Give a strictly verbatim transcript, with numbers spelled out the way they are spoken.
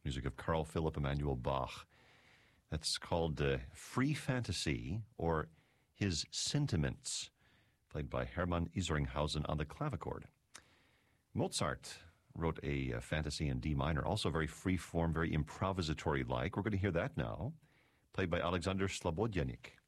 music of Carl Philipp Emanuel Bach. That's called uh, Free Fantasy, or His Sentiments, played by Hermann Isringhausen on the clavichord. Mozart wrote a, a fantasy in D minor, also very free-form, very improvisatory-like. We're going to hear that now, played by Alexander Slobodyanik.